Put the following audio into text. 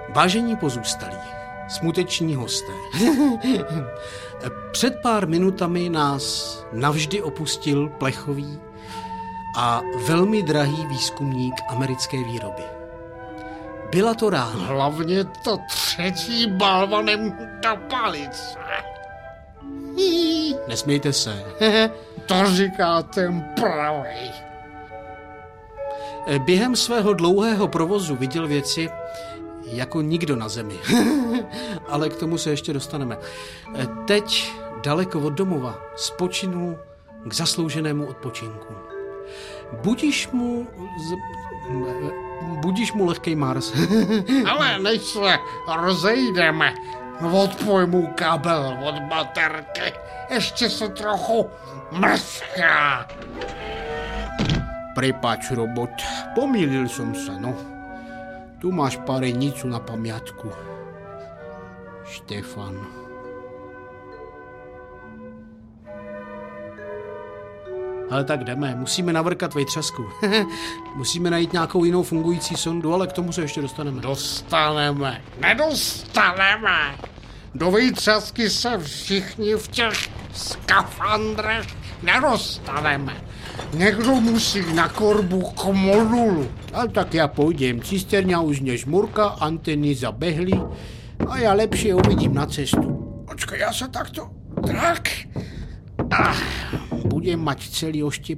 Vážení pozůstalí, smuteční hosté. Před pár minutami nás navždy opustil plechový a velmi drahý výzkumník americké výroby. Byla to rána. Hlavně to třetí balvanem do palice. Nesmějte se. To říká ten pravej. Během svého dlouhého provozu viděl věci jako nikdo na zemi. Ale k tomu se ještě dostaneme. Teď, daleko od domova, spočinul k zaslouženému odpočinku. Budíš mu lehkej Mars. Ale než se rozejdeme, odpojmu kabel od baterky. Ještě se trochu mrzká. Prepač, robot, pomýlil som sa, no. Tu máš parenicu na pamiatku. Štefan. Ale tak jdeme, musíme navrkat vejtřasku. Musíme najít nějakou jinou fungující sondu, ale k tomu se ještě dostaneme. Nedostaneme. Do vejtřasky se všichni v těch skafandrech nedostaneme. Někdo musí na korbu k modulu. Ale tak já půjdem, cisterňa už nežmurka, anteny zabehly a já lepšie uvidím na cestu. Počkej, já se takto... Tak. Budem mať celý oštep